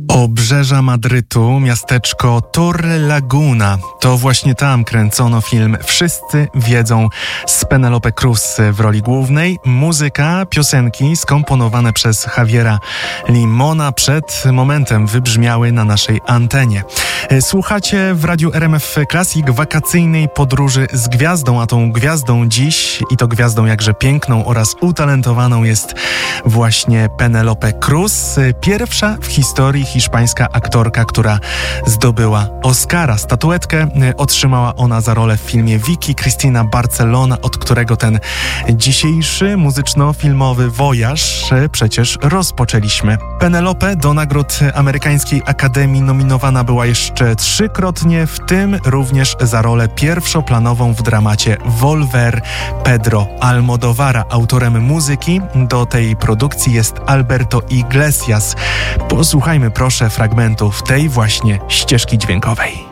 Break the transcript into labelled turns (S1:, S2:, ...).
S1: Obrzeża Madrytu, miasteczko Torrelaguna. To właśnie tam kręcono film Wszyscy wiedzą z Penelope Cruz w roli głównej. Muzyka, piosenki skomponowane przez Javiera Limona przed momentem wybrzmiały na naszej antenie. Słuchacie w Radiu RMF Classic wakacyjnej podróży z gwiazdą, a tą gwiazdą dziś, i to gwiazdą jakże piękną oraz utalentowaną, jest właśnie Penelope Cruz. Pierwsza w historii hiszpańska aktorka, która zdobyła Oscara. Statuetkę otrzymała ona za rolę w filmie Vicky Cristina Barcelona, od którego ten dzisiejszy muzyczno-filmowy wojaż przecież rozpoczęliśmy. Penelope do nagród amerykańskiej Akademii nominowana była jeszcze 3-krotnie, w tym również za rolę pierwszoplanową w dramacie Volver Pedro Almodóvara. Autorem muzyki do tej produkcji jest Alberto Iglesias. Posłuchajmy proszę fragmentów tej właśnie ścieżki dźwiękowej.